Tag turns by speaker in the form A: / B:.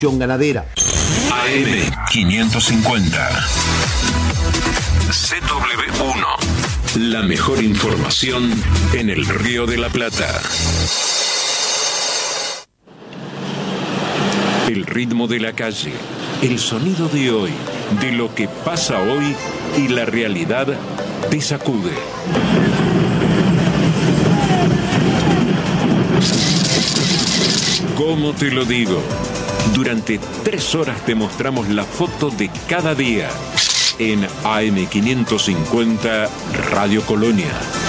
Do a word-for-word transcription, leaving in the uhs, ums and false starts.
A: ganadera.
B: A M quinientos cincuenta. C W uno. La mejor información en el Río de la Plata. El ritmo de la calle, el sonido de hoy, de lo que pasa hoy y la realidad te sacude. ¿Cómo te lo digo? Durante tres horas te mostramos la foto de cada día en A M quinientos cincuenta Radio Colonia.